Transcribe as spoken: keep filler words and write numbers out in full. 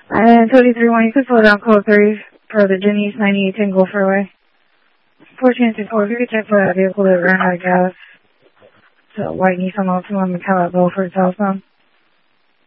And Cody three one, you could slow down code three for the Jenny's ninety-eight Tango Freeway. fourteen two four, if you could check for that vehicle that ran out of gas. So white Nissan Altima, McCall at Beaufort, southbound.